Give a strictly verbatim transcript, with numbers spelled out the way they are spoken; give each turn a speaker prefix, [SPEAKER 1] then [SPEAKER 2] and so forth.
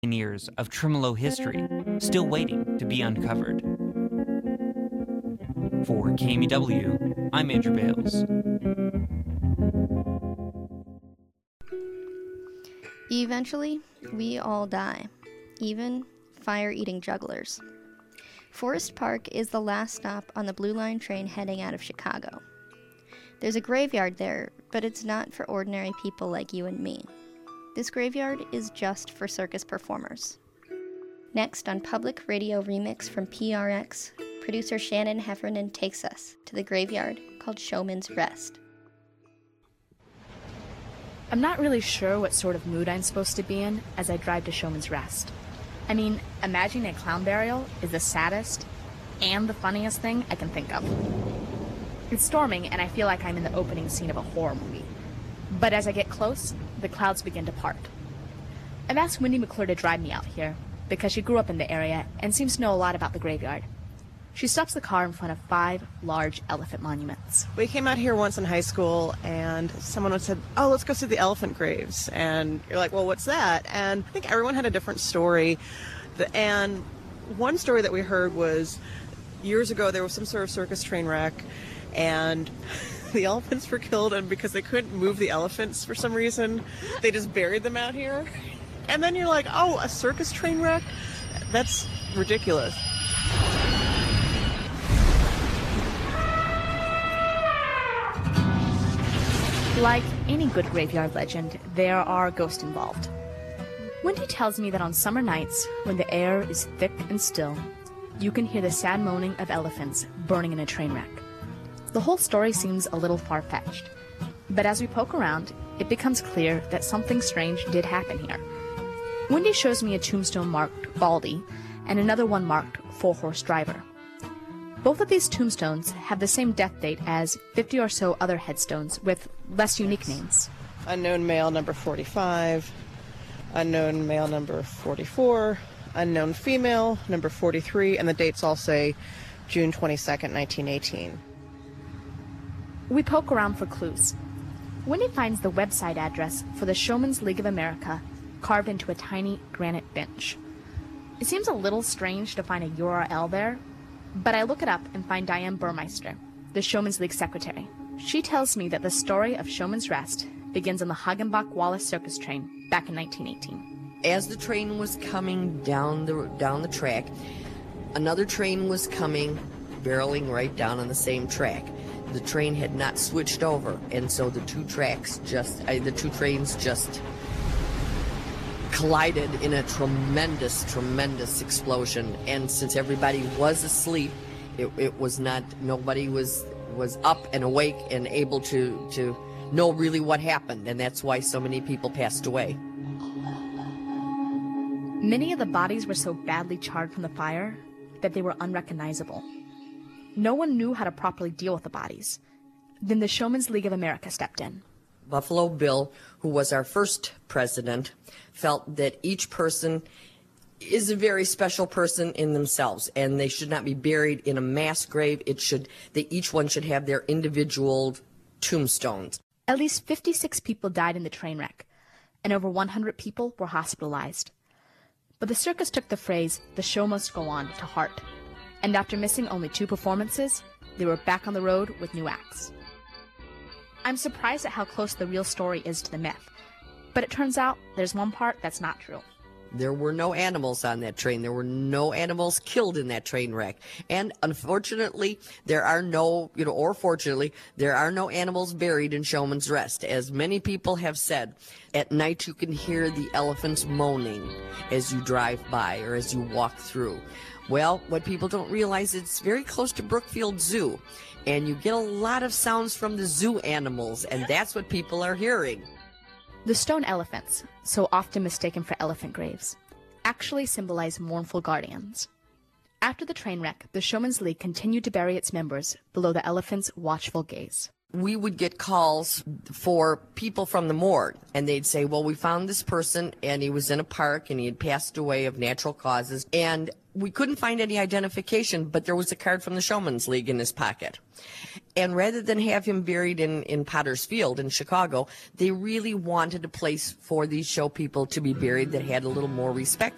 [SPEAKER 1] Years of Tremolo history still waiting to be uncovered. For K M E W, I'm Andrew Bales.
[SPEAKER 2] Eventually, we all die, even fire-eating jugglers. Forest Park is the last stop on the Blue Line train heading out of Chicago. There's a graveyard there, but it's not for ordinary people like you and me. This graveyard is just for circus performers. Next on Public Radio Remix from P R X, producer Shannon Heffernan takes us to the graveyard called Showman's Rest.
[SPEAKER 3] I'm not really sure what sort of mood I'm supposed to be in as I drive to Showman's Rest. I mean, imagining a clown burial is the saddest and the funniest thing I can think of. It's storming and I feel like I'm in the opening scene of a horror movie. But as I get close, the clouds begin to part. I've asked Wendy McClure to drive me out here because she grew up in the area and seems to know a lot about the graveyard. She stops the car in front of five large elephant monuments.
[SPEAKER 4] We came out here once in high school and someone said, oh, let's go see the elephant graves. And you're like, well, what's that? And I think everyone had a different story. And one story that we heard was years ago there was some sort of circus train wreck and the elephants were killed, and because they couldn't move the elephants for some reason, they just buried them out here. And then you're like, oh, a circus train wreck? That's ridiculous.
[SPEAKER 3] Like any good graveyard legend, there are ghosts involved. Wendy tells me that on summer nights, when the air is thick and still, you can hear the sad moaning of elephants burning in a train wreck. The whole story seems a little far-fetched, but as we poke around, it becomes clear that something strange did happen here. Wendy shows me a tombstone marked Baldy and another one marked Four Horse Driver. Both of these tombstones have the same death date as fifty or so other headstones with less unique names.
[SPEAKER 4] Unknown male number forty-five, unknown male number forty-four, unknown female number forty-three, and the dates all say June twenty-second, nineteen eighteen.
[SPEAKER 3] We poke around for clues. Wendy finds the website address for the Showman's League of America carved into a tiny granite bench. It seems a little strange to find a U R L there, but I look it up and find Diane Burmeister, the Showman's League secretary. She tells me that the story of Showman's Rest begins on the Hagenbach-Wallace circus train back in nineteen eighteen.
[SPEAKER 5] As the train was coming down the down the track, another train was coming, barreling right down on the same track. The train had not switched over, and so the two tracks just, uh, the two trains just collided in a tremendous, tremendous explosion. And since everybody was asleep, it, it was not, nobody was was up and awake and able to to know really what happened, and that's why so many people passed away.
[SPEAKER 3] Many of the bodies were so badly charred from the fire that they were unrecognizable. No one knew how to properly deal with the bodies. Then the Showman's League of America stepped in.
[SPEAKER 5] Buffalo Bill, who was our first president, felt that each person is a very special person in themselves, and they should not be buried in a mass grave. It should, they, each one should have their individual tombstones.
[SPEAKER 3] At least fifty-six people died in the train wreck, and over one hundred people were hospitalized. But the circus took the phrase, "the show must go on," to heart. And after missing only two performances, they were back on the road with new acts. I'm surprised at how close the real story is to the myth, but it turns out there's one part that's not true.
[SPEAKER 5] There were no animals on that train. There were no animals killed in that train wreck. And unfortunately, there are no, you know, or fortunately, there are no animals buried in Showman's Rest. As many people have said, at night you can hear the elephants moaning as you drive by or as you walk through. Well, what people don't realize, it's very close to Brookfield Zoo, and you get a lot of sounds from the zoo animals, and that's what people are hearing.
[SPEAKER 3] The stone elephants, so often mistaken for elephant graves, actually symbolize mournful guardians. After the train wreck, the Showman's League continued to bury its members below the elephants' watchful gaze.
[SPEAKER 5] We would get calls for people from the morgue, and they'd say, well, we found this person, and he was in a park, and he had passed away of natural causes, and we couldn't find any identification, but there was a card from the Showman's League in his pocket. And rather than have him buried in, in Potter's Field in Chicago, they really wanted a place for these show people to be buried that had a little more respect